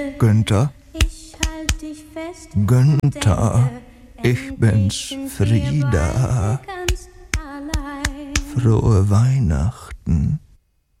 Günther, Ich halt dich fest, Günther, ich bin's, Frieda. Ganz allein. Frohe Weihnachten.